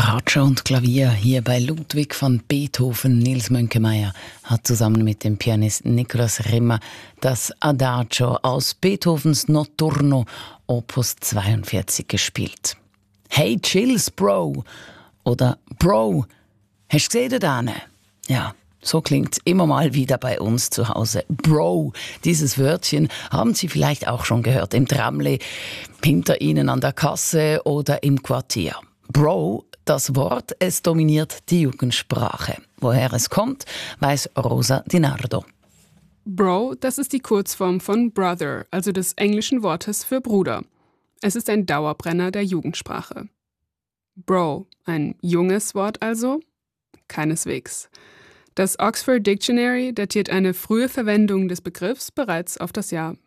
Adagio und Klavier hier bei Ludwig van Beethoven. Nils Mönkemeyer hat zusammen mit dem Pianisten Nikolaus Rimmer das Adagio aus Beethovens Notturno Opus 42 gespielt. Hey Chills, Bro! Oder Bro, hast du gesehen da? Ja, so klingt's immer mal wieder bei uns zu Hause. Bro, dieses Wörtchen haben Sie vielleicht auch schon gehört im Tramli, hinter Ihnen an der Kasse oder im Quartier. Bro, das Wort, es dominiert die Jugendsprache. Woher es kommt, weiß Rosa Di Nardo. Bro, das ist die Kurzform von Brother, also des englischen Wortes für Bruder. Es ist ein Dauerbrenner der Jugendsprache. Bro, ein junges Wort also? Keineswegs. Das Oxford Dictionary datiert eine frühe Verwendung des Begriffs bereits auf das Jahr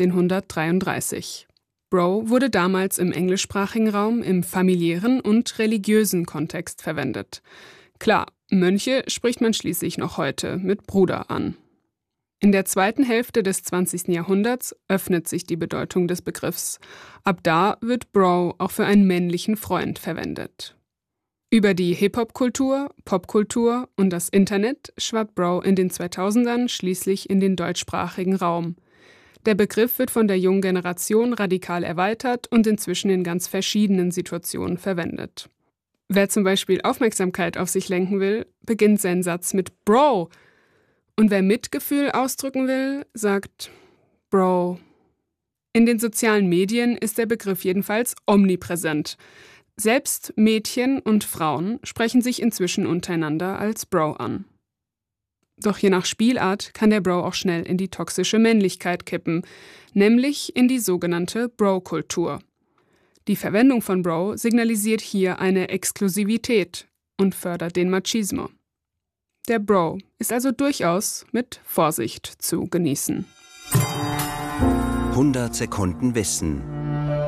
1533. Bro wurde damals im englischsprachigen Raum im familiären und religiösen Kontext verwendet. Klar, Mönche spricht man schließlich noch heute mit Bruder an. In der zweiten Hälfte des 20. Jahrhunderts öffnet sich die Bedeutung des Begriffs. Ab da wird Bro auch für einen männlichen Freund verwendet. Über die Hip-Hop-Kultur, Popkultur und das Internet schwappt Bro in den 2000ern schließlich in den deutschsprachigen Raum. Der Begriff wird von der jungen Generation radikal erweitert und inzwischen in ganz verschiedenen Situationen verwendet. Wer zum Beispiel Aufmerksamkeit auf sich lenken will, beginnt seinen Satz mit Bro. Und wer Mitgefühl ausdrücken will, sagt Bro. In den sozialen Medien ist der Begriff jedenfalls omnipräsent. Selbst Mädchen und Frauen sprechen sich inzwischen untereinander als Bro an. Doch je nach Spielart kann der Bro auch schnell in die toxische Männlichkeit kippen, nämlich in die sogenannte Bro-Kultur. Die Verwendung von Bro signalisiert hier eine Exklusivität und fördert den Machismo. Der Bro ist also durchaus mit Vorsicht zu genießen. 100 Sekunden Wissen.